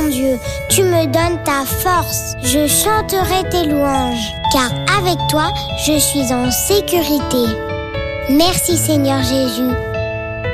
Dieu, tu me donnes ta force. Je chanterai tes louanges, car avec toi, je suis en sécurité. Merci Seigneur Jésus.